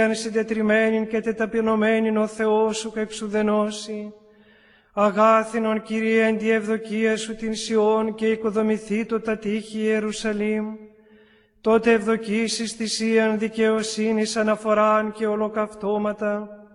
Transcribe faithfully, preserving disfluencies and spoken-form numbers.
αν συντετριμένην και τεταπεινωμένην ο Θεός σου καεξουδενώσει. Αγάθινον, Κύριε, εν τη ευδοκία σου την Σιών και οικοδομηθήτω τα τείχη Ιερουσαλήμ. Τότε ευδοκίσεις θυσίαν δικαιοσύνης, αναφοράν και ολοκαυτώματα